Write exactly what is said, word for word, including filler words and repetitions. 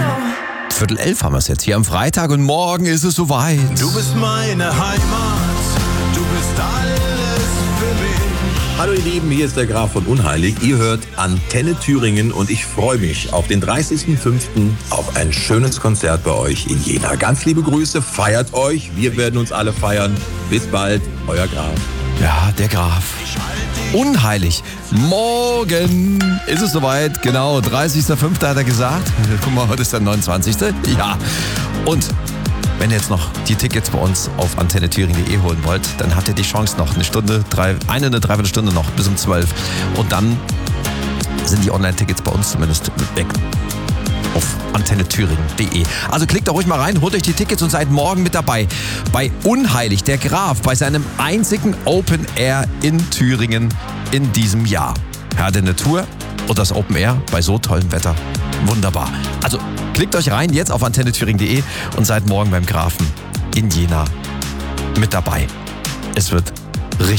Viertel elf haben wir es jetzt hier am Freitag und morgen ist es soweit. Du bist meine Heimat, du bist alles für mich. Hallo ihr Lieben, hier ist der Graf von Unheilig. Ihr hört Antenne Thüringen und ich freue mich auf den dreißigsten fünften auf ein schönes Konzert bei euch in Jena. Ganz liebe Grüße, feiert euch, wir werden uns alle feiern. Bis bald, euer Graf. Ja, der Graf. Unheilig. Morgen ist es soweit. Genau, dreißigster fünfter hat er gesagt. Guck mal, heute ist der neunundzwanzigste Ja. Und wenn ihr jetzt noch die Tickets bei uns auf antenne thüringen punkt de holen wollt, dann habt ihr die Chance noch. Eine Stunde, drei, eine, eine Dreiviertelstunde noch bis um zwölf. Und dann sind die Online-Tickets bei uns zumindest weg. Auf antenne thüringen punkt de. Also klickt da ruhig mal rein, holt euch die Tickets und seid morgen mit dabei. Bei Unheilig, der Graf, bei seinem einzigen Open Air in Thüringen in diesem Jahr. Herr der Natur und das Open Air bei so tollem Wetter. Wunderbar. Also klickt euch rein jetzt auf antenne thüringen punkt de und seid morgen beim Grafen in Jena mit dabei. Es wird